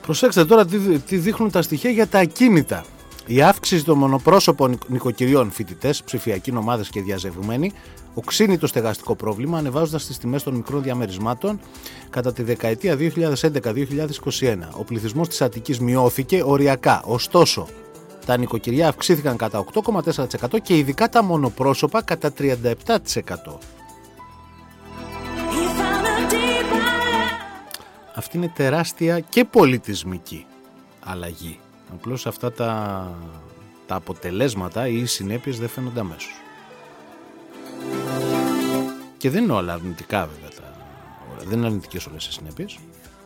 Προσέξτε τώρα τι δείχνουν τα στοιχεία για τα ακίνητα. Η αύξηση των μονοπρόσωπων νοικοκυριών, φοιτητές, ψηφιακοί νομάδες και διαζευγμένοι οξύνει το στεγαστικό πρόβλημα, ανεβάζοντας τις τιμές των μικρών διαμερισμάτων κατά τη δεκαετία 2011-2021. Ο πληθυσμός της Αττικής μειώθηκε οριακά, ωστόσο τα νοικοκυριά αυξήθηκαν κατά 8,4% και ειδικά τα μονοπρόσωπα κατά 37%. Αυτή είναι τεράστια και πολιτισμική αλλαγή. Απλώς αυτά τα αποτελέσματα ή οι συνέπειες δεν φαίνονται αμέσως. Και δεν είναι όλα αρνητικά βέβαια. Δεν είναι αρνητικές όλες οι συνέπειες.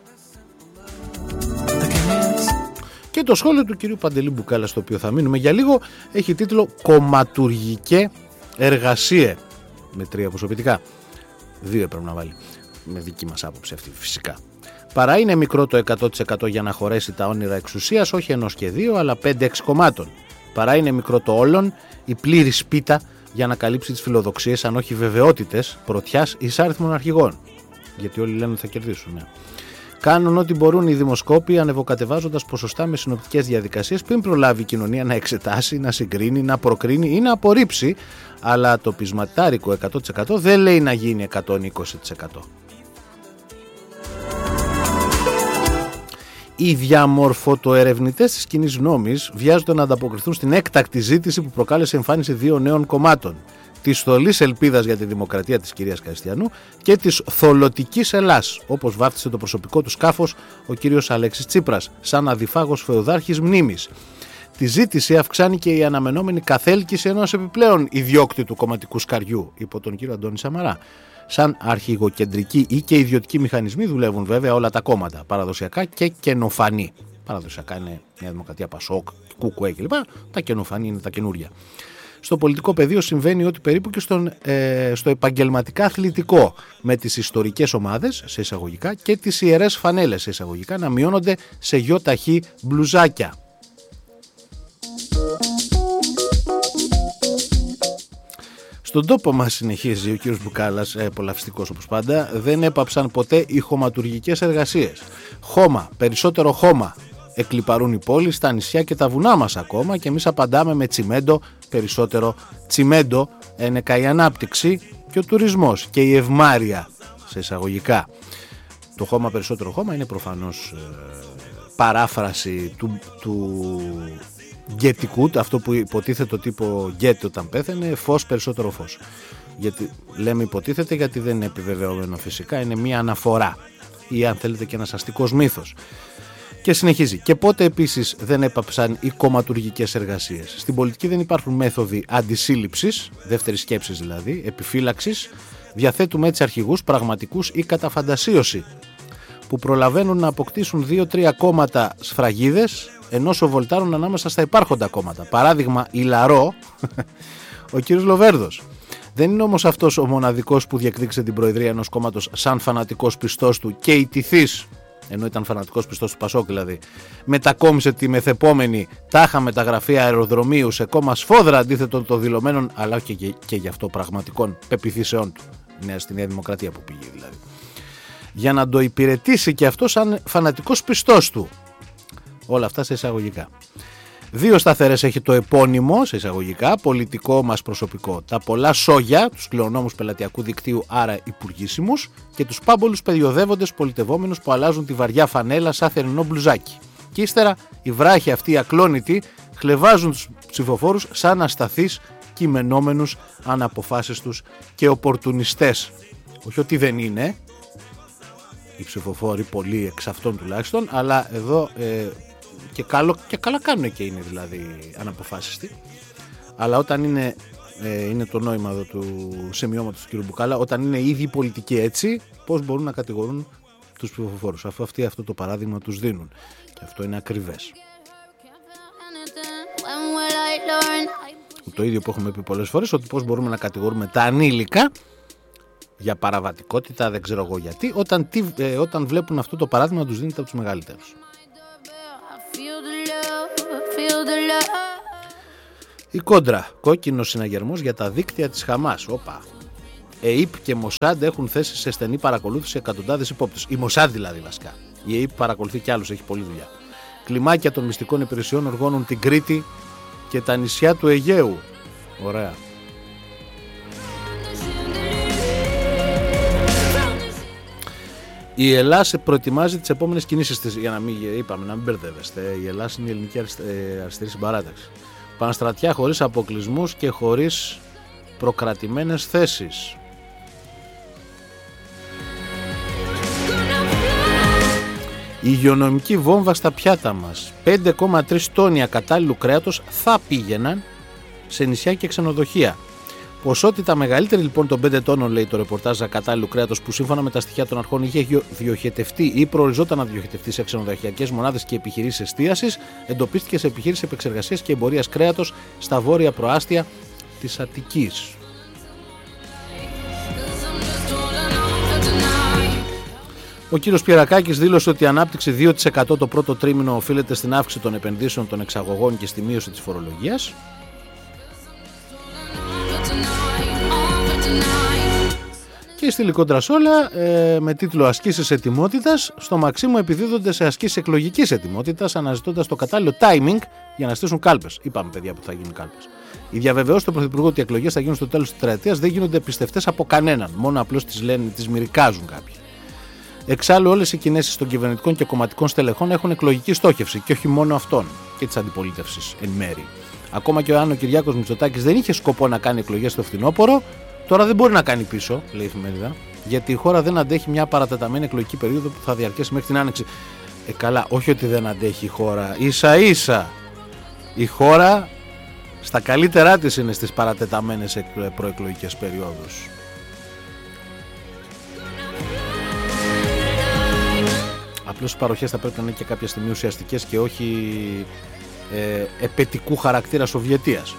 Και το σχόλιο του κυρίου Παντελή Μπουκάλα, στο οποίο θα μείνουμε για λίγο, έχει τίτλο «Κομματουργικέ εργασίε». Με 3 αποσωπητικά. 2 έπρεπε να βάλει. Με δική μας άποψη αυτή φυσικά. Παρά είναι μικρό το 100% για να χωρέσει τα όνειρα εξουσίας, όχι ενός και 2, αλλά 5-6 κομμάτων. Παρά είναι μικρό το όλον, η πλήρη σπίτα για να καλύψει τις φιλοδοξίες, αν όχι βεβαιότητες, πρωτιάς εισάριθμων αρχηγών. Γιατί όλοι λένε ότι θα κερδίσουν. Ναι. Κάνουν ό,τι μπορούν οι δημοσκόποι, ανεβοκατεβάζοντας ποσοστά με συνοπτικές διαδικασίες πριν προλάβει η κοινωνία να εξετάσει, να συγκρίνει, να προκρίνει ή να απορρίψει. Αλλά το πεισματάρικο 100% δεν λέει να γίνει 120%. Οι διαμορφωτοερευνητές της κοινής γνώμης βιάζονται να ανταποκριθούν στην έκτακτη ζήτηση που προκάλεσε εμφάνιση 2 νέων κομμάτων. Της θολής ελπίδας για τη δημοκρατία της κυρίας Καστιανού και της θολωτικής Ελλάς, όπως βάφτισε το προσωπικό του σκάφος ο κύριος Αλέξης Τσίπρας, σαν αδιφάγος φεουδάρχης μνήμης. Τη ζήτηση αυξάνει και η αναμενόμενη καθέλκυση ενός επιπλέον ιδιόκτητου του κομματικού σκαριού, υπό τον κύριο Αντώνη Σαμαρά. Σαν αρχηγοκεντρικοί ή και ιδιωτικοί μηχανισμοί δουλεύουν βέβαια όλα τα κόμματα, παραδοσιακά και καινοφανή. Παραδοσιακά είναι Νέα Δημοκρατία, Πασόκ, Κουκουέ κλπ. Τα καινοφανή είναι τα καινούρια. Στο πολιτικό πεδίο συμβαίνει ότι περίπου και στο επαγγελματικά αθλητικό, με τις ιστορικές ομάδες, σε εισαγωγικά, και τις ιερές φανέλες, σε εισαγωγικά, να μειώνονται σε γιοταχή μπλουζάκια. Στον τόπο μας, συνεχίζει ο κύριος Μπουκάλας, απολαυστικός όπως πάντα, δεν έπαψαν ποτέ οι χωματουργικές εργασίες. Χώμα, περισσότερο χώμα εκλιπαρούν οι πόλεις, τα νησιά και τα βουνά μας ακόμα, και εμείς απαντάμε με τσιμέντο, περισσότερο τσιμέντο, ένεκα η ανάπτυξη και ο τουρισμός και η ευμάρεια, σε εισαγωγικά. Το χώμα, περισσότερο χώμα είναι προφανώς παράφραση του γκέτικουτ, αυτό που υποτίθεται ότι είπε ο Γκέτε όταν πέθανε, φως, περισσότερο φως. Γιατί λέμε υποτίθεται, γιατί δεν είναι επιβεβαιωμένο φυσικά, είναι μια αναφορά ή αν θέλετε και ένας αστικός μύθος. Και συνεχίζει. Και πότε επίσης δεν έπαψαν οι κομματουργικές εργασίες. Στην πολιτική δεν υπάρχουν μέθοδοι αντισύλληψης, δεύτερης σκέψης δηλαδή, επιφύλαξης. Διαθέτουμε έτσι αρχηγούς πραγματικούς ή κατά φαντασίωση, που προλαβαίνουν να αποκτήσουν 2-3 κόμματα σφραγίδες, ενώ σοβολτάρουν ανάμεσα στα υπάρχοντα κόμματα. Παράδειγμα, ηλαρό, ο κύριος Λοβέρδος. Δεν είναι όμως αυτός ο μοναδικός που διεκδίκησε την προεδρία ενός κόμματος σαν φανατικός πιστός του και ητηθής, ενώ ήταν φανατικός πιστός του Πασόκ δηλαδή, μετακόμισε τη μεθεπόμενη τάχα μεταγραφή αεροδρομίου σε κόμμα σφόδρα αντίθετο των δηλωμένων, αλλά και γι' αυτό πραγματικών πεποιθήσεών του. Ναι, στη Νέα Δημοκρατία που πήγε δηλαδή. Για να το υπηρετήσει και αυτό σαν φανατικός πιστός του. Όλα αυτά σε εισαγωγικά. 2 σταθερές έχει το επώνυμο, σε εισαγωγικά, πολιτικό μας προσωπικό. Τα πολλά σόγια, τους κληρονόμους πελατειακού δικτύου, άρα υπουργήσιμους, και τους πάμπολους περιοδεύοντες πολιτευόμενους που αλλάζουν τη βαριά φανέλα σαν θερινό μπλουζάκι. Και ύστερα οι βράχοι αυτοί οι ακλόνητοι χλεβάζουν τους ψηφοφόρους σαν ασταθείς κειμενόμενους, αναποφάσιστους και οπορτουνιστές. Όχι ότι δεν είναι οι ψηφοφόροι, πολλοί εξ αυτών τουλάχιστον, αλλά εδώ και καλά κάνουν και είναι δηλαδή αναποφάσιστοι. Αλλά όταν είναι το νόημα εδώ του σημειώματος του κ. Μπουκάλα, όταν είναι οι ίδιοι πολιτικοί έτσι, πώς μπορούν να κατηγορούν τους ψηφοφόρους, αφού αυτοί αυτό το παράδειγμα τους δίνουν, και αυτό είναι ακριβές. Το ίδιο που έχουμε πει πολλές φορές, ότι πώς μπορούμε να κατηγορούμε τα ανήλικα για παραβατικότητα, δεν ξέρω εγώ γιατί, όταν βλέπουν αυτό το παράδειγμα τους δίνεται από τους μεγαλύτερους. Η κόντρα, κόκκινος συναγερμός για τα δίκτυα της Χαμάς. Όπα. ΕΙΠ και Μοσάντ έχουν θέσει σε στενή παρακολούθηση εκατοντάδες υπόπτους. Η Μοσάντ δηλαδή βασικά. Η ΑΕΠ παρακολουθεί κι άλλους, έχει πολλή δουλειά. Κλιμάκια των μυστικών υπηρεσιών οργώνουν την Κρήτη και τα νησιά του Αιγαίου. Ωραία. Η Ελλάδα προετοιμάζει τις επόμενες κινήσεις της. Για να μην μπερδεύεστε. Η Ελλάδα είναι η ελληνική αριστερή συμπαράταξη. Πανστρατιά χωρίς αποκλεισμούς και χωρίς προκρατημένες θέσεις. Η υγειονομική βόμβα στα πιάτα μας. 5,3 τόνοι ακατάλληλου κρέατος θα πήγαιναν σε νησιά και ξενοδοχεία. Ποσότητα μεγαλύτερη λοιπόν των 5 τόνων, λέει το ρεπορτάζ, ακατάλληλου κρέατος που σύμφωνα με τα στοιχεία των αρχών είχε διοχετευτεί ή προοριζόταν να διοχετευτεί σε ξενοδοχειακές μονάδες και επιχειρήσεις εστίασης, εντοπίστηκε σε επιχείρηση επεξεργασίας και εμπορίας κρέατος στα βόρεια προάστια της Αττικής. Ο κύριος Πιερακάκης δήλωσε ότι η ανάπτυξη 2% το πρώτο τρίμηνο οφείλεται στην αύξηση των επενδύσεων των εξαγωγών και στη μείωση της φορολογίας. Και στη Λικοντρασόλα με τίτλο «Ασκήσεις ετοιμότητας», στο Μαξίμου επιδίδονται σε ασκήσεις εκλογικής ετοιμότητας, αναζητώντας το κατάλληλο timing για να στήσουν κάλπες. Είπαμε, παιδιά, που θα γίνουν κάλπες. Οι διαβεβαιώσεις του Πρωθυπουργού ότι οι εκλογές θα γίνουν στο τέλος της τετραετίας δεν γίνονται πιστευτές από κανέναν. Μόνο απλώς τις λένε, τις μυρικάζουν κάποιοι. Εξάλλου, όλες οι κινήσεις των κυβερνητικών και κομματικών στελεχών έχουν εκλογική στόχευση και όχι μόνο αυτών και της αντιπολίτευσης εν μέρη. Ακόμα και αν ο Κυριάκος Μητσοτάκης δεν είχε σκοπό να κάνει εκλογές στο φθινόπωρο, τώρα δεν μπορεί να κάνει πίσω, λέει η εφημερίδα, γιατί η χώρα δεν αντέχει μια παρατεταμένη εκλογική περίοδο που θα διαρκέσει μέχρι την Άνοιξη. Καλά, όχι ότι δεν αντέχει η χώρα. Ίσα-ίσα η χώρα στα καλύτερά της είναι στις παρατεταμένες προεκλογικές περιόδους. Απλώς οι παροχές θα πρέπει να είναι και κάποια στιγμή ουσιαστικές και όχι επετικού χαρακτήρα Σοβιετίας.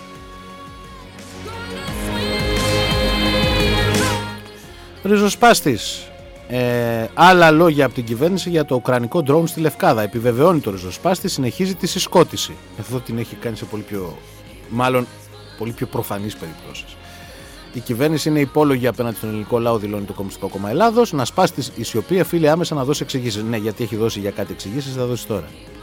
Ριζοσπάστης. Άλλα λόγια από την κυβέρνηση για το ουκρανικό ντρόουν στη Λευκάδα. Επιβεβαιώνει το ριζοσπάστη, συνεχίζει τη συσκότηση. Εδώ την έχει κάνει σε πολύ πιο προφανείς περιπτώσεις. Η κυβέρνηση είναι υπόλογη απέναντι στον ελληνικό λαό, δηλώνει το Κομμουνιστικό Κόμμα Ελλάδος. Να σπάσει η σιωπή, φίλε, άμεσα να δώσει εξηγήσεις. Ναι, γιατί έχει δώσει για κάτι εξηγήσεις, θα δώσει τώρα.